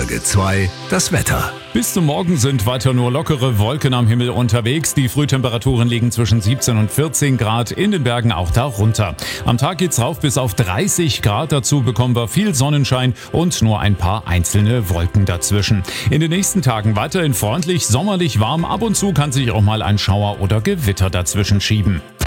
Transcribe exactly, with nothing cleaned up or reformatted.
Lage zwei, das Wetter. Bis zum Morgen sind weiter nur lockere Wolken am Himmel unterwegs. Die Frühtemperaturen liegen zwischen siebzehn und vierzehn Grad, in den Bergen auch darunter. Am Tag geht's rauf bis auf dreißig Grad. Dazu bekommen wir viel Sonnenschein und nur ein paar einzelne Wolken dazwischen. In den nächsten Tagen weiterhin freundlich, sommerlich warm. Ab und zu kann sich auch mal ein Schauer oder Gewitter dazwischen schieben.